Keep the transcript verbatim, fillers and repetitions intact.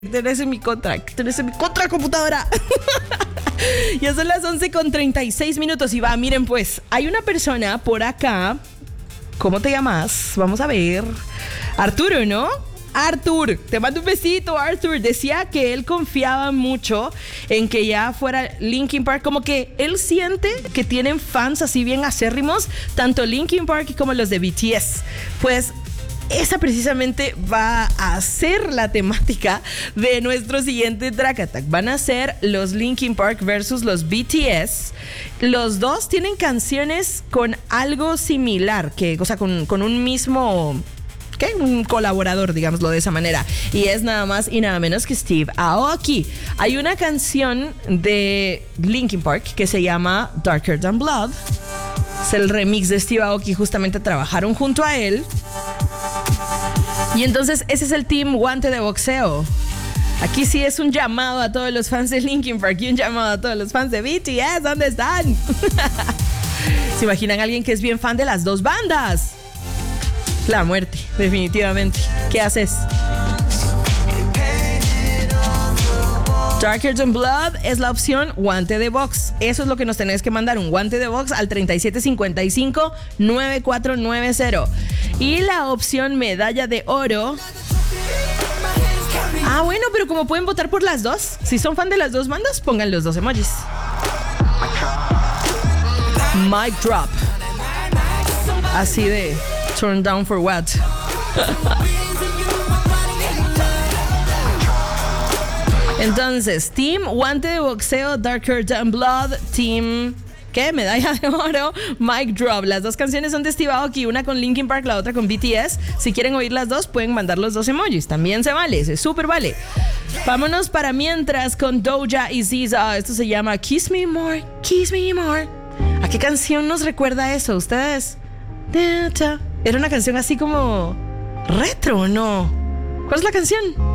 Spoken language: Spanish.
Tenés en mi contra, tenés en mi contra computadora. Ya son las once con treinta y seis minutos y va, miren pues, hay una persona por acá. ¿Cómo te llamas? Vamos a ver. Arturo, ¿no? Artur, te mando un besito, Artur. Decía que él confiaba mucho en que ya fuera Linkin Park, como que él siente que tienen fans así bien acérrimos, tanto Linkin Park como los de B T S. Pues esa precisamente va a ser la temática de nuestro siguiente Track Attack. Van a ser los Linkin Park versus los B T S. Los dos tienen canciones con algo similar, que, o sea, con, con un mismo... ¿Qué? Un colaborador, digámoslo de esa manera. Y es nada más y nada menos que Steve Aoki. Hay una canción de Linkin Park que se llama Darker Than Blood. Es el remix de Steve Aoki. Justamente trabajaron junto a él. Y entonces ese es el team guante de boxeo. Aquí sí es un llamado a todos los fans de Linkin Park y un llamado a todos los fans de B T S. ¿Dónde están? ¿Se imaginan a alguien que es bien fan de las dos bandas? La muerte, definitivamente. ¿Qué haces? Darker Than Blood es la opción guante de box. Eso es lo que nos tenés que mandar, un guante de box al treinta y siete cincuenta y cinco noventa y cuatro noventa. Y la opción medalla de oro. Ah, bueno, pero como pueden votar por las dos, si son fan de las dos bandas, pongan los dos emojis. Mic drop. Así de turn down for what? Entonces, Team Guante de Boxeo, Darker Than Blood, Team... ¿Qué? Medalla de oro, Mic Drop. Las dos canciones son de Steve Aoki, una con Linkin Park, la otra con B T S. Si quieren oír las dos, pueden mandar los dos emojis. También se vale, se súper vale. Vámonos para mientras con Doja y S Z A. Esto se llama Kiss Me More, Kiss Me More. ¿A qué canción nos recuerda eso? ¿Ustedes? Era una canción así como retro, ¿no? ¿Cuál es la canción?